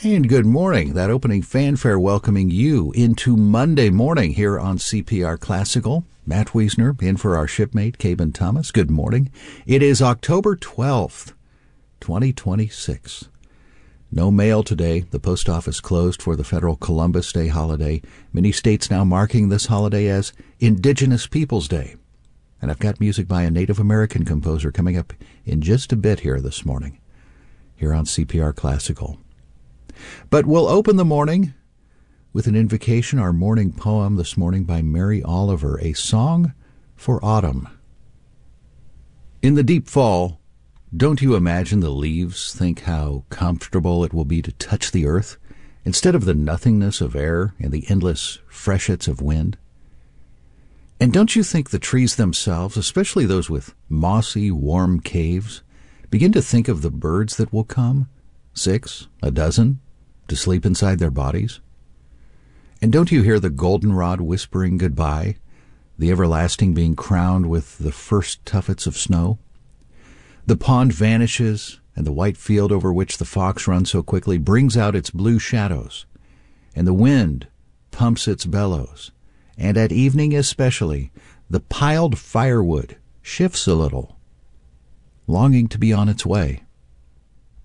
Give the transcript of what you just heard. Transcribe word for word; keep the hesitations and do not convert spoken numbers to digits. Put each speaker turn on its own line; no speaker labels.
And good morning. That opening fanfare welcoming you into Monday morning here on C P R Classical. Matt Wiesner in for our shipmate, Caben Thomas. Good morning. It is October twelfth, twenty twenty-six. No mail today. The post office closed for the federal Columbus Day holiday. Many states now marking this holiday as Indigenous Peoples Day. And I've got music by a Native American composer coming up in just a bit here this morning, here on C P R Classical. But we'll open the morning with an invocation, our morning poem this morning by Mary Oliver, A Song for Autumn. In the deep fall, don't you imagine the leaves think how comfortable it will be to touch the earth instead of the nothingness of air and the endless freshets of wind? And don't you think the trees themselves, especially those with mossy, warm caves, begin to think of the birds that will come, six, a dozen, to sleep inside their bodies? And don't you hear the goldenrod whispering goodbye, the everlasting being crowned with the first tuffets of snow? The pond vanishes, and the white field over which the fox runs so quickly brings out its blue shadows, and the wind pumps its bellows, and at evening especially, the piled firewood shifts a little, longing to be on its way.